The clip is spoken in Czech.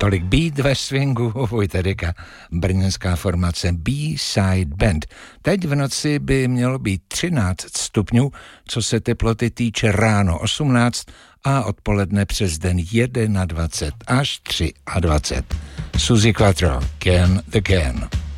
Tolik beat ve swingu, Vojtedeka, brněnská formace B-Side Band. Teď v noci by mělo být 13 stupňů, co se teploty týče, ráno 18 a odpoledne přes den 21 až 23. Suzi Quatro, Can the Can.